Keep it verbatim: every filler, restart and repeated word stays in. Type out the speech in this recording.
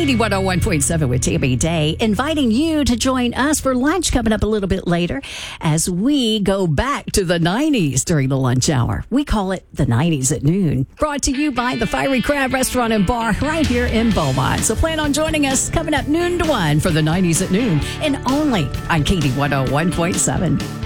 K D one oh one point seven with Tammy Day, inviting you to join us for lunch coming up a little bit later as we go back to the nineties during the lunch hour. We call it the nineties at noon. Brought to you by the Fiery Crab Restaurant and Bar right here in Beaumont. So plan on joining us coming up noon to one for the nineties at noon and only on K D one oh one point seven.